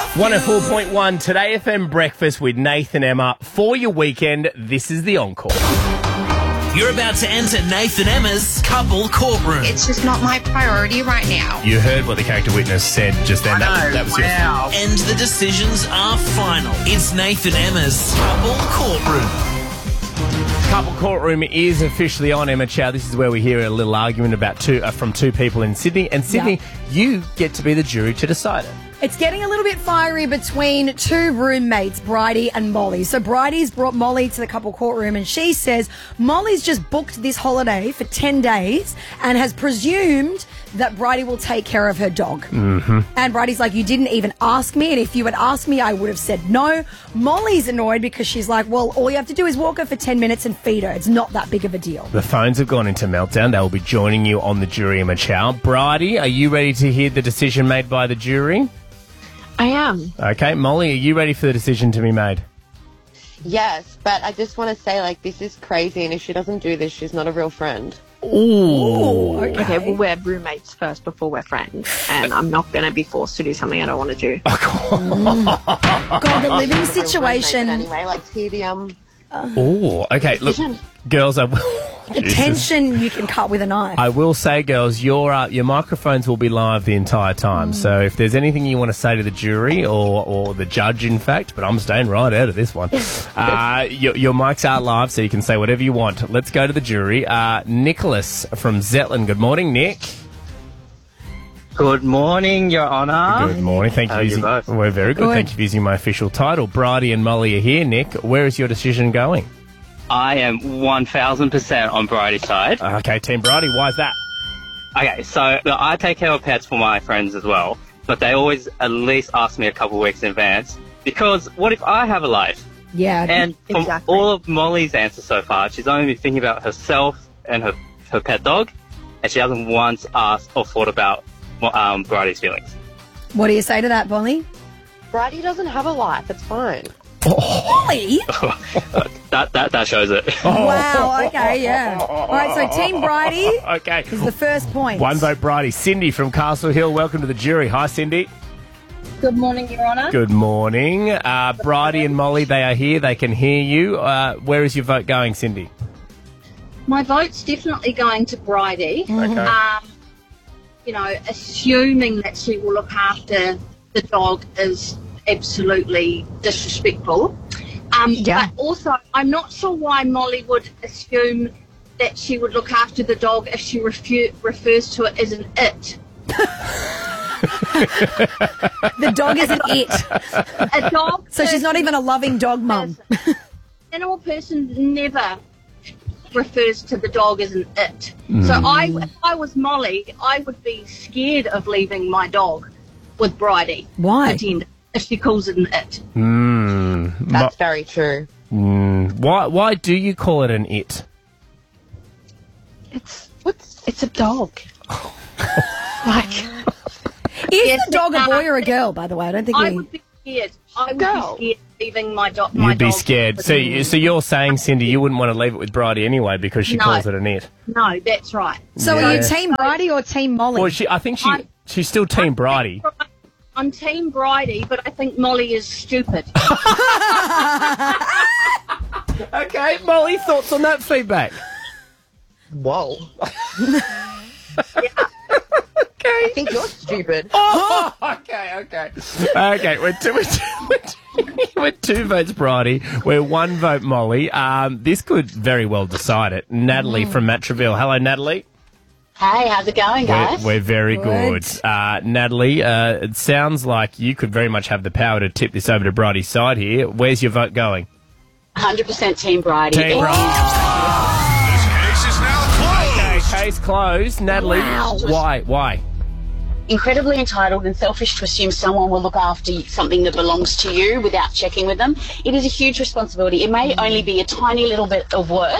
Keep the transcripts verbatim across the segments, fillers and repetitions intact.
one oh four point one Today F M Breakfast with Nathan Emma. For your weekend, this is the encore. You're about to enter Nathan Emma's couple courtroom. It's just not my priority right now. You heard what the character witness said just then. I That, know, that was wow. And the decisions are final. It's Nathan Emma's couple courtroom. your couple courtroom is officially on, Emma Chow. This is where we hear a little argument about two uh, from two people in Sydney. And Sydney, Yeah. you get to be the jury to decide it. It's getting a little bit fiery between two roommates, Bridie and Molly. So Bridie's brought Molly to the couple courtroom and she says Molly's just booked this holiday for ten days and has presumed that Bridie will take care of her dog. Mm-hmm. And Bridie's like, you didn't even ask me, and if you had asked me, I would have said no. Molly's annoyed because she's like, well, all you have to do is walk her for ten minutes and feed her. It's not that big of a deal. The phones have gone into meltdown. They will be joining you on the jury, Emma Chow. Bridie, are you ready to hear the decision made by the jury? I am. Okay, Molly, are you ready for the decision to be made? Yes, but I just want to say, like, this is crazy, and if she doesn't do this, she's not a real friend. Ooh. Okay. Okay, well, we're roommates first before we're friends, and I'm not going to be forced to do something I don't want to do. God, the living situation. But anyway, let's hear the, um... Oh, okay. Look, Decision. girls, I will. The Jesus. tension you can cut with a knife. I will say, girls, your uh, your microphones will be live the entire time. So if there's anything you want to say to the jury or, or the judge, in fact, but I'm staying right out of this one, uh, your, your mics are live, so you can say whatever you want. Let's go to the jury. Uh, Nicholas from Zetland. Good morning, Nick. Good morning, Your Honour. Good morning. Thank you. How for are you using, both? We're very good. Good. Thank you for using my official title. Bridie and Molly are here. Nick, where is your decision going? I am one thousand percent on Bridie's side. Okay, Team Bridie, why is that? Okay, so look, I take care of pets for my friends as well, but they always at least ask me a couple of weeks in advance, because what if I have a life? Yeah. And from Exactly. all of Molly's answers so far, she's only been thinking about herself and her, her pet dog, and she hasn't once asked or thought about um, Bridie's feelings. What do you say to that, Molly? Bridie doesn't have a life, it's fine. Molly? That that, that shows it. Wow, okay, yeah. All right, so Team Bridie Okay. is the first point. One vote, Bridie. Cindy from Castle Hill, welcome to the jury. Hi, Cindy. Good morning, Your Honour. Good morning. Uh, Bridie and Molly, they are here. They can hear you. Uh, where is your vote going, Cindy? My vote's definitely going to Bridie. Okay. Um, you know, assuming that she will look after the dog is absolutely disrespectful. Um, Yeah. But also, I'm not sure why Molly would assume that she would look after the dog if she refu- refers to it as an it. The dog is an it. A dog. So she's not even a loving dog mum. person- Animal person never refers to the dog as an it. So I, if I was Molly, I would be scared of leaving my dog with Bridie. Why? Pretend if she calls it an it. Mm, That's very true. mm, why, why do you call it an it? It's what's it's a dog. Like, Is Yes, the dog a uh, boy or a girl, by the way? I don't think I we... would be scared. I would Girl. be scared leaving my, do- my You'd be dog. scared. with So, me. you- so you're saying, Cindy, you wouldn't want to leave it with Bridie anyway because she No. calls it an it. No, that's right. So are Yeah. you Team Bridie or Team Molly? Well, she, I think she I'm- she's still Team Bridie. I'm Team Bridie, but I think Molly is stupid. Okay, Molly, thoughts on that feedback? whoa. I think you're stupid. Oh, okay, okay. Okay, we're two, we're two, we're two, we're two votes, Bridie. We're one vote, Molly. Um, this could very well decide it. Natalie from Matraville. Hello, Natalie. Hey, how's it going, We're, guys? we're very good. Good. Uh, Natalie, uh, it sounds like you could very much have the power to tip this over to Bridie's side here. Where's your vote going? one hundred percent Team Bridie. Team Bridie. This case is now Okay, closed. case closed. Natalie, why? Why? Incredibly entitled and selfish to assume someone will look after something that belongs to you without checking with them. It is a huge responsibility. It may only be a tiny little bit of work,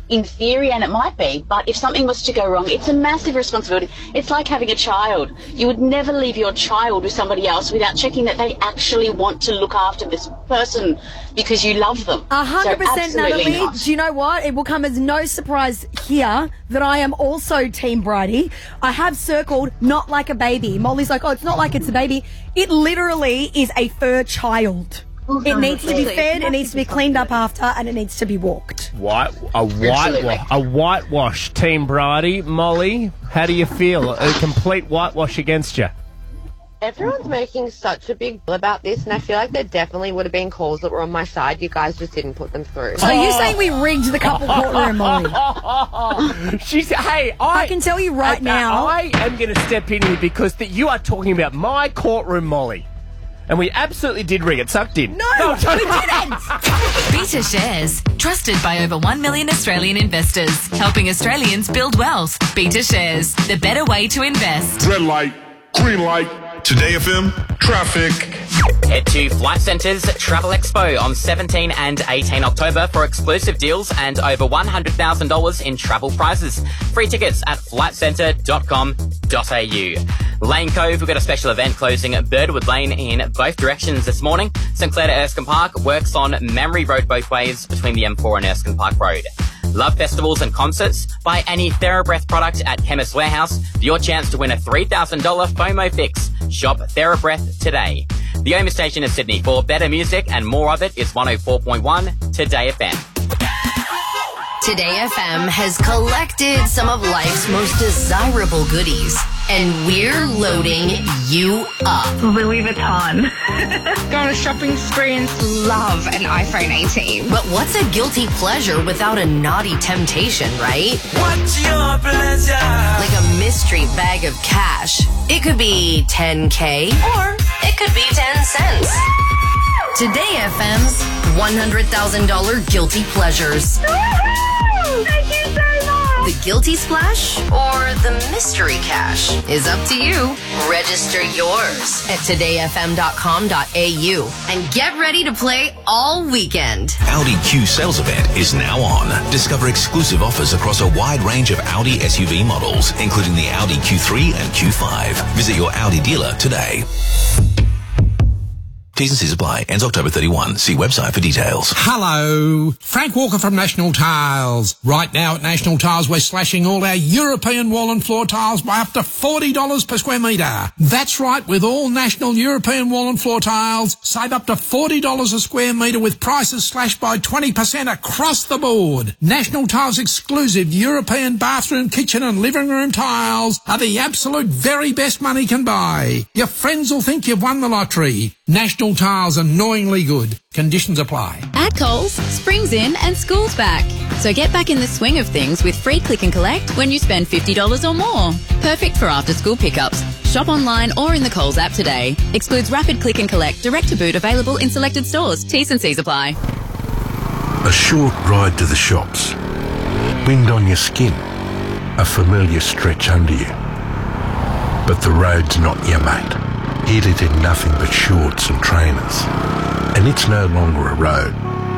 in theory, and it might be, but if something was to go wrong, it's a massive responsibility. It's like having a child. You would never leave your child with somebody else without checking that they actually want to look after this person because you love them. A hundred percent, So absolutely Natalie. not. Do you know what? It will come as no surprise here that I am also Team Bridie. I have circled not like a baby. Molly's like, oh, it's not like it's a baby. It literally is a fur child. It needs to be fed, it needs to be cleaned up after, and it needs to be walked. White, a whitewash, a whitewash, Team Bridie. Molly, how do you feel? A complete whitewash against you. Everyone's making such a big deal about this, and I feel like there definitely would have been calls that were on my side. You guys just didn't put them through. So are you saying we rigged the couple courtroom, Molly? She's, hey, I, I can tell you right I, now. I am going to step in here because that you are talking about my courtroom, Molly. And we absolutely did rig it. Sucked in. No, we didn't. Beta Shares, trusted by over one million Australian investors, helping Australians build wealth. Beta Shares, the better way to invest. Red light, green light. Today F M, traffic. Head to Flight Centre's Travel Expo on seventeenth and eighteenth October for exclusive deals and over one hundred thousand dollars in travel prizes. Free tickets at flight centre dot com dot a u. Lane Cove, we've got a special event closing Birdwood Lane in both directions this morning. St Clair to Erskine Park works on Memory Road both ways between the M four and Erskine Park Road. Love festivals and concerts? Buy any TheraBreath product at Chemist Warehouse for your chance to win a three thousand dollars FOMO fix. Shop TheraBreath today. The only station in Sydney for better music and more of it is one oh four point one Today F M. Today F M has collected some of life's most desirable goodies, and we're loading you up. Louis Vuitton. Go on a shopping spree and love an iPhone eighteen. But what's a guilty pleasure without a naughty temptation, right? What's your pleasure? Like a mystery bag of cash. It could be ten K, or it could be ten cents. Today F M's one hundred thousand dollars Guilty Pleasures. Thank you so much. The guilty splash or the mystery cash is up to you. Register yours at today f m dot com dot a u and get ready to play all weekend. Audi Q sales event is now on. Discover exclusive offers across a wide range of Audi S U V models, including the Audi Q three and Q five. Visit your Audi dealer today. T's and C's apply. Ends October thirty-first. See website for details. Hello. Frank Walker from National Tiles. Right now at National Tiles, we're slashing all our European wall and floor tiles by up to forty dollars per square metre. That's right, with all National European wall and floor tiles, save up to forty dollars a square metre with prices slashed by twenty percent across the board. National Tiles exclusive European bathroom, kitchen and living room tiles are the absolute very best money can buy. Your friends will think you've won the lottery. National Tiles, annoyingly good. Conditions apply. At Coles, spring's in and school's back. So get back in the swing of things with free click and collect when you spend fifty dollars or more. Perfect for after-school pickups. Shop online or in the Coles app today. Excludes rapid click and collect, direct to boot, available in selected stores. T's and C's apply. A short ride to the shops. Wind on your skin. A familiar stretch under you. But the road's not your mate. Hit it in nothing but shorts and trainers. And it's no longer a road.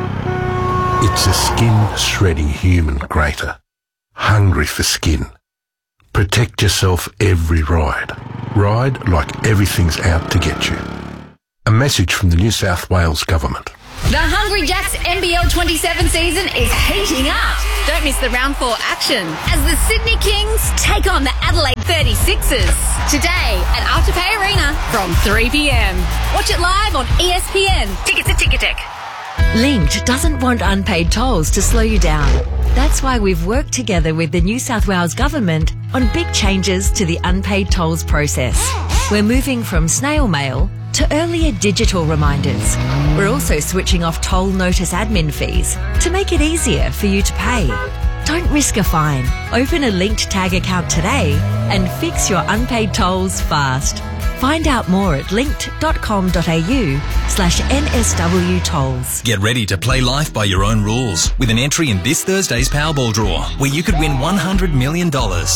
It's a skin-shredding human grater. Hungry for skin. Protect yourself every ride. Ride like everything's out to get you. A message from the New South Wales Government. The Hungry Jacks N B L twenty-seven season is heating up. Don't miss the round four action As the Sydney Kings take on the Adelaide thirty-sixers. today at Afterpay Arena from three p m. Watch it live on E S P N. Tickets at Ticketek. Linked doesn't want unpaid tolls to slow you down. That's why we've worked together with the New South Wales Government on big changes to the unpaid tolls process. We're moving from snail mail to earlier digital reminders. We're also switching off toll notice admin fees to make it easier for you to pay. Don't risk a fine. Open a Linked Tag account today and fix your unpaid tolls fast. Find out more at linked dot com dot a u slash N S W tolls. Get ready to play life by your own rules with an entry in this Thursday's Powerball draw, where you could win one hundred million dollars.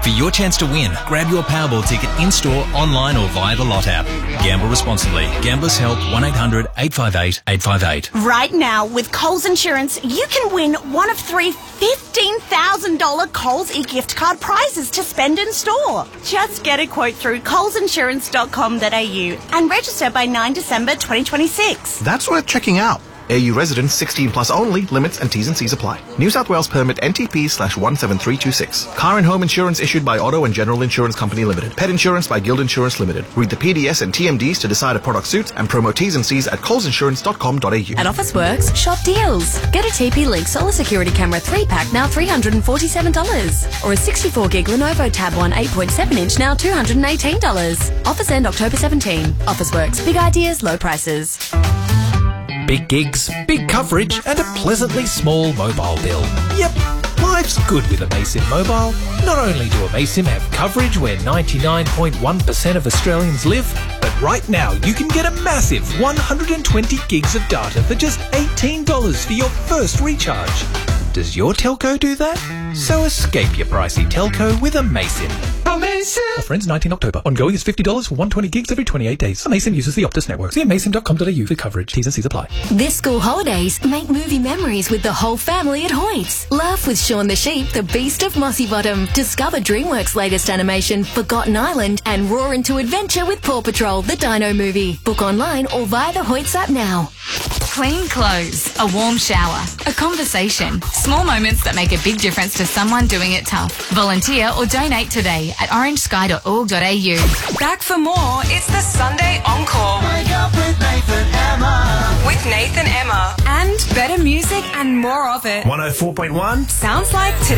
For your chance to win, grab your Powerball ticket in-store, online or via the Lot app. Gamble responsibly. Gamblers Help one eight hundred eight five eight eight five eight. Right now, with Coles Insurance, you can win one of three fifteen thousand dollars Coles e-gift card prizes to spend in store. Just get a quote through coles insurance dot com dot a u and register by nine December twenty twenty-six. That's worth checking out. A U residents sixteen plus only. Limits and T's and C's apply. New South Wales permit N T P slash one seven three two six. Car and home insurance issued by Auto and General Insurance Company Limited. Pet insurance by Guild Insurance Limited. Read the P D S and T M Ds to decide a product suits and promo T's and C's at coles insurance dot com dot a u. At Officeworks, shop deals. Get a T P Link Solar Security Camera three pack now three hundred forty-seven dollars. Or a sixty-four gig Lenovo Tab one eight point seven inch now two hundred eighteen dollars. Offers end October seventeenth. Officeworks. Big ideas, low prices. Big gigs, big coverage, and a pleasantly small mobile bill. Yep, life's good with Amaysim Mobile. Not only do Amaysim have coverage where ninety-nine point one percent of Australians live, but right now you can get a massive one hundred twenty gigs of data for just eighteen dollars for your first recharge. Does your telco do that? So escape your pricey telco with Amaysim. Amaysim! Offer ends nineteenth October. Ongoing is fifty dollars for one hundred twenty gigs every twenty-eight days. Amaysim uses the Optus network. See amaysim dot com dot a u for coverage. T's and C's apply. This school holidays, make movie memories with the whole family at Hoyts. Laugh with Shaun the Sheep, the Beast of Mossy Bottom. Discover DreamWorks' latest animation, Forgotten Island, and roar into adventure with Paw Patrol, the Dino movie. Book online or via the Hoyts app now. Clean clothes, a warm shower, a conversation. Small moments that make a big difference to someone doing it tough. Volunteer or donate today at orange sky dot org dot a u. Back for more, it's the Sunday Encore. Wake up with Nathan Emma. With Nathan Emma. And better music and more of it. one oh four point one Sounds like today.